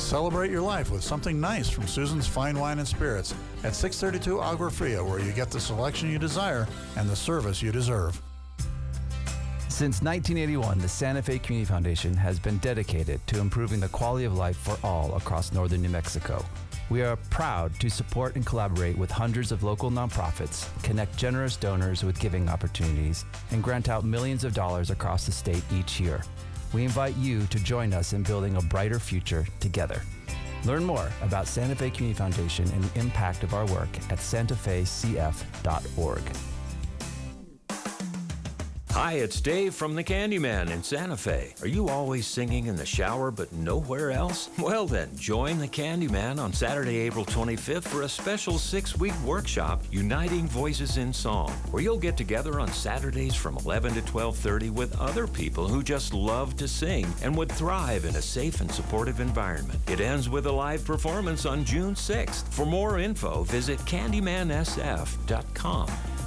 Celebrate your life with something nice from Susan's Fine Wine and Spirits at 632 Agua Fria, where you get the selection you desire and the service you deserve. Since 1981, the Santa Fe Community Foundation has been dedicated to improving the quality of life for all across northern New Mexico. We are proud to support and collaborate with hundreds of local nonprofits, connect generous donors with giving opportunities, and grant out millions of dollars across the state each year. We invite you to join us in building a brighter future together. Learn more about Santa Fe Community Foundation and the impact of our work at santafecf.org. Hi, it's Dave from the Candyman in Santa Fe. Are you always singing in the shower but nowhere else? Well then, join the Candyman on Saturday, April 25th for a special 6-week workshop, Uniting Voices in Song, where you'll get together on Saturdays from 11 to 12:30 with other people who just love to sing and would thrive in a safe and supportive environment. It ends with a live performance on June 6th. For more info, visit CandymanSF.com.